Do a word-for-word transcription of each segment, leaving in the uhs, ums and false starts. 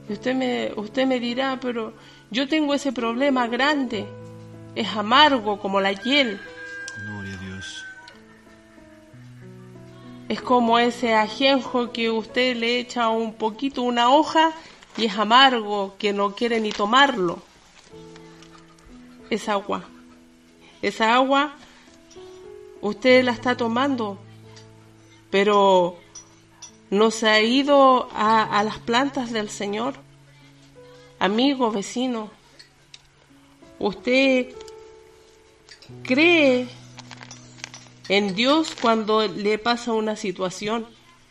Y usted me, usted me dirá, pero yo tengo ese problema grande, es amargo como la hiel. Gloria a Dios. Es como ese ajenjo que usted le echa un poquito, una hoja, y es amargo, que no quiere ni tomarlo. Es agua. Esa agua usted la está tomando, pero no se ha ido a, a las plantas del Señor. Amigo, vecino, usted cree en Dios cuando le pasa una situación,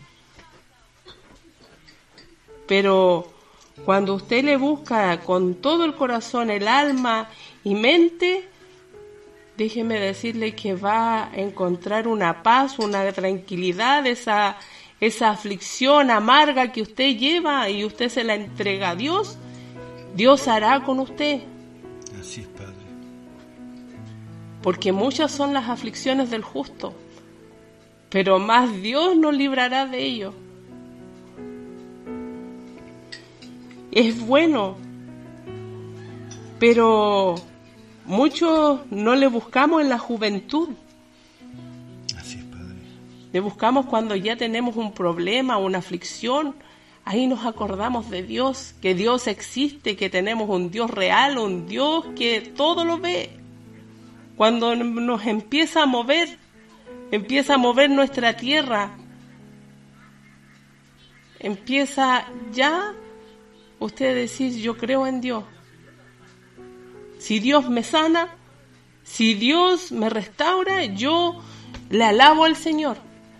pero cuando usted le busca con todo el corazón, el alma y mente, déjeme decirle que va a encontrar una paz, una tranquilidad, esa, esa aflicción amarga que usted lleva y usted se la entrega a Dios, Dios hará con usted. Así es, Padre. Porque muchas son las aflicciones del justo, pero más Dios nos librará de ello. Es bueno, pero muchos no le buscamos en la juventud. Así es, Padre. Le buscamos cuando ya tenemos un problema, una aflicción. Ahí nos acordamos de Dios, que Dios existe, que tenemos un Dios real, un Dios que todo lo ve. Cuando nos empieza a mover, empieza a mover nuestra tierra, empieza ya usted decir, yo creo en Dios. Si Dios me sana, si Dios me restaura, yo le alabo al Señor.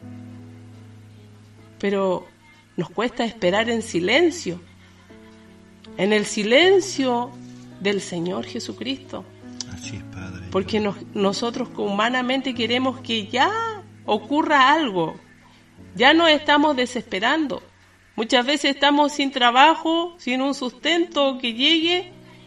Pero nos cuesta esperar en silencio, en el silencio del Señor Jesucristo. Así es, Padre. Porque nos, nosotros humanamente queremos que ya ocurra algo. Ya no estamos desesperando. Muchas veces estamos sin trabajo, sin un sustento que llegue,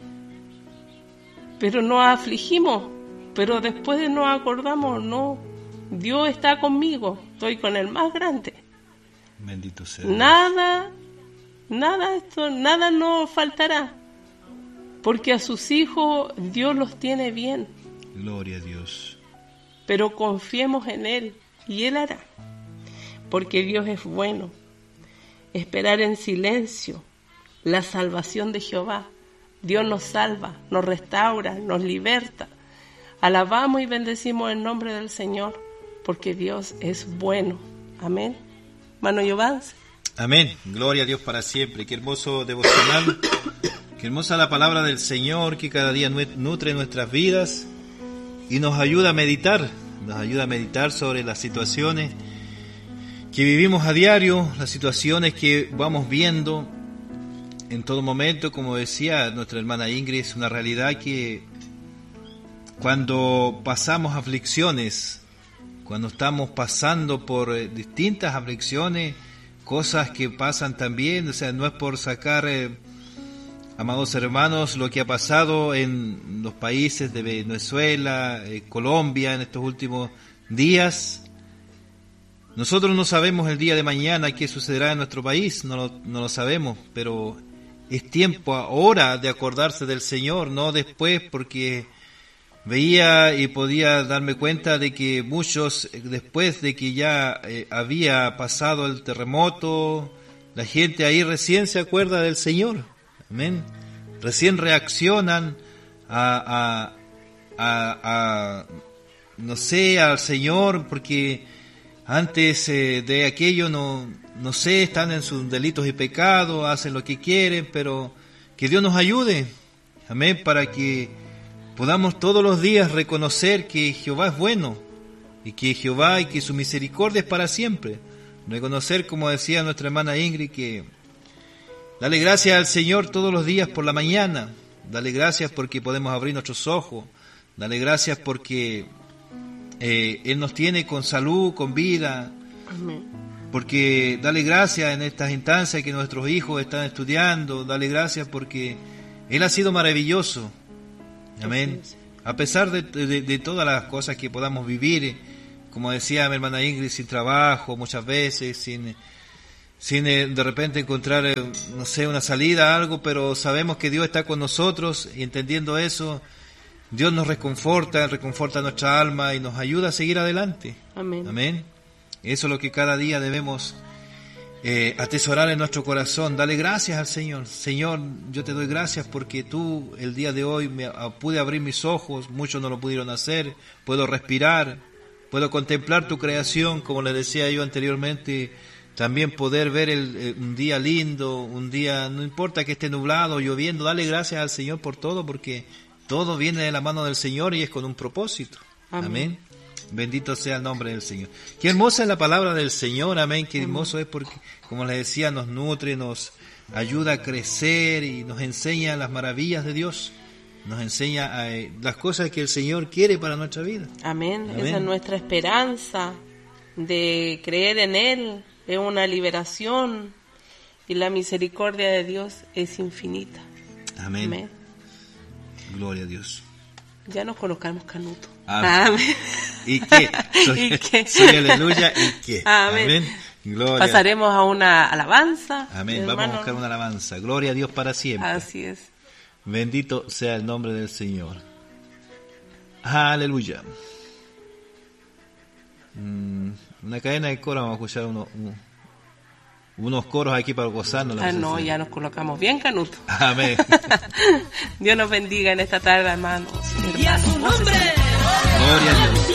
pero nos afligimos. Pero después nos acordamos, no, Dios está conmigo, estoy con el más grande. Bendito sea. Nada, nada esto, nada nos faltará, porque a sus hijos Dios los tiene bien. Gloria a Dios. Pero confiemos en Él y Él hará, porque Dios es bueno. Esperar en silencio la salvación de Jehová. Dios nos salva, nos restaura, nos liberta. Alabamos y bendecimos el nombre del Señor, porque Dios es bueno. Amén. Mano Giovanni. Amén. Gloria a Dios para siempre. Qué hermoso devocional. Qué hermosa la palabra del Señor, que cada día nutre nuestras vidas y nos ayuda a meditar. Nos ayuda a meditar sobre las situaciones que vivimos a diario, las situaciones que vamos viendo en todo momento. Como decía nuestra hermana Ingrid, es una realidad que cuando pasamos aflicciones, cuando estamos pasando por eh, distintas aflicciones, cosas que pasan también, o sea, no es por sacar, eh, amados hermanos, lo que ha pasado en los países de Venezuela, eh, Colombia en estos últimos días. Nosotros no sabemos el día de mañana qué sucederá en nuestro país, no lo, no lo sabemos, pero es tiempo ahora de acordarse del Señor, no después, porque veía y podía darme cuenta de que muchos, después de que ya eh, había pasado el terremoto, la gente ahí recién se acuerda del Señor, amén, recién reaccionan a, a, a, a no sé, al Señor, porque antes eh, de aquello no, no sé, están en sus delitos y pecados, hacen lo que quieren, pero que Dios nos ayude, amén, para que podamos todos los días reconocer que Jehová es bueno, y que Jehová y que su misericordia es para siempre. Reconocer, como decía nuestra hermana Ingrid, que dale gracias al Señor todos los días por la mañana, dale gracias porque podemos abrir nuestros ojos, dale gracias porque Eh, Él nos tiene con salud, con vida. Amén. Porque dale gracias en estas instancias que nuestros hijos están estudiando, dale gracias porque Él ha sido maravilloso. Amén. A pesar de, de, de todas las cosas que podamos vivir, como decía mi hermana Ingrid, sin trabajo muchas veces, sin sin eh, de repente encontrar, eh, no sé, una salida, algo, pero sabemos que Dios está con nosotros y entendiendo eso, Dios nos reconforta, reconforta nuestra alma y nos ayuda a seguir adelante. Amén. Amén. Eso es lo que cada día debemos eh, atesorar en nuestro corazón. Dale gracias al Señor. Señor, yo te doy gracias porque tú el día de hoy me, pude abrir mis ojos, muchos no lo pudieron hacer, puedo respirar, puedo contemplar tu creación, como le decía yo anteriormente, también poder ver el, el, un día lindo, un día, no importa que esté nublado, lloviendo, dale gracias al Señor por todo, porque todo viene de la mano del Señor y es con un propósito. Amén. Amén. Bendito sea el nombre del Señor. Qué hermosa es la palabra del Señor, amén. Qué hermoso es porque, como les decía, nos nutre, nos ayuda a crecer y nos enseña las maravillas de Dios. Nos enseña eh, las cosas que el Señor quiere para nuestra vida. Amén. Amén. Esa es nuestra esperanza de creer en Él. Es una liberación y la misericordia de Dios es infinita. Amén. Amén. Gloria a Dios. Ya nos colocamos canuto. Amén. Amén. ¿Y qué? Soy, ¿Y qué? soy aleluya. ¿Y qué? Amén. Amén. Gloria. Pasaremos a una alabanza. Amén. Hermano. Vamos a buscar una alabanza. Gloria a Dios para siempre. Así es. Bendito sea el nombre del Señor. Aleluya. Mm, una cadena de coro, vamos a escuchar uno, uno, unos coros aquí para gozarnos. Ah, no, ya nos colocamos bien canuto. Amén. Dios nos bendiga en esta tarde, hermanos. Y a su nombre. Gloria a Dios.